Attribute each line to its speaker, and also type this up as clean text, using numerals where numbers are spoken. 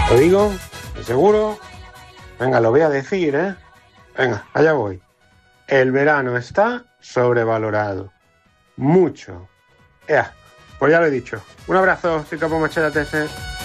Speaker 1: ¿Lo digo? ¿De seguro? Venga, lo voy a decir, ¿eh? Venga, allá voy. El verano está sobrevalorado. Mucho. Pues ya lo he dicho. Un abrazo, soy Capo Machete TS.